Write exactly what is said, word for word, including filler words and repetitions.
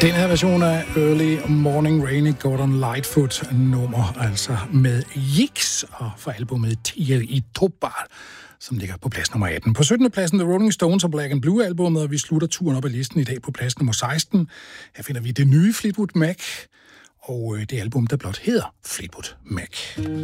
Den her version af Early Morning Rain, Gordon Lightfoot nummer, altså med Yeeks, og fra albumet Tigger i Tobar, som ligger på plads nummer atten. På syttende pladsen The Rolling Stones og Black and Blue albumet, og vi slutter turen op ad listen i dag på plads nummer seksten. Her finder vi det nye Fleetwood Mac, og det album, der blot hedder Fleetwood Mac.